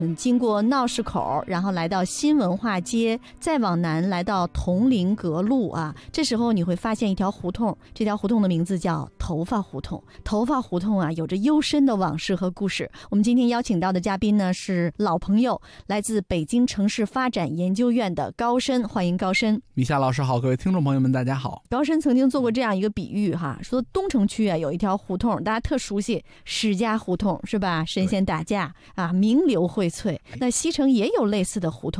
经过闹市口，然后来到新文化街，再往南来到铜陵阁路啊。这时候你会发现一条胡同，这条胡同的名字叫头发胡同。头发胡同啊，有着幽深的往事和故事。我们今天邀请到的嘉宾呢是老朋友，来自北京城市发展研究院的高深，欢迎高深。 米夏老师好，各位听众朋友们大家好。 高深曾经做过这样一个比喻哈，说东城区啊有一条胡同，大家特熟悉，史家胡同是吧？神仙打架啊，名流荟萃。那西城也有类似的胡同。